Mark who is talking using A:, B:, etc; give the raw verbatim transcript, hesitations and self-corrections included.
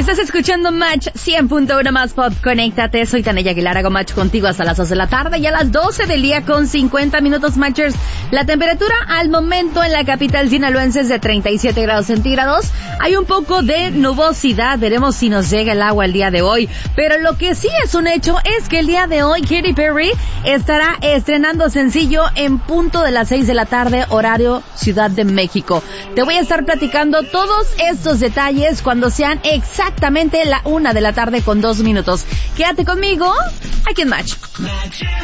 A: Estás escuchando Match cien punto uno más Pop. Conéctate. Soy Tania Aguilar. Hago Match contigo hasta las dos de la tarde y a las doce del día con cincuenta minutos, Matchers. La temperatura al momento en la capital sinaloense es de treinta y siete grados centígrados. Hay un poco de nubosidad. Veremos si nos llega el agua el día de hoy. Pero lo que sí es un hecho es que el día de hoy Katy Perry estará estrenando sencillo en punto de las seis de la tarde, horario Ciudad de México. Te voy a estar platicando todos estos detalles cuando sean exactamente la una de la tarde con dos minutos. Quédate conmigo aquí en Match.